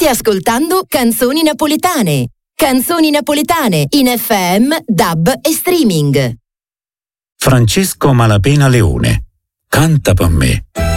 Stai ascoltando Canzoni Napoletane. Canzoni napoletane in FM, DAB e streaming. Francesco Malapena Leone. Canta per me.